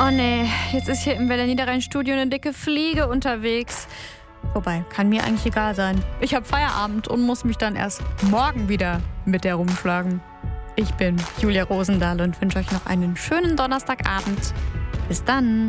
Oh nee, jetzt ist hier im Berlin-Niederrhein-Studio eine dicke Fliege unterwegs. Wobei, kann mir eigentlich egal sein. Ich habe Feierabend und muss mich dann erst morgen wieder mit der rumschlagen. Ich bin Julia Rosendahl und wünsche euch noch einen schönen Donnerstagabend. Bis dann.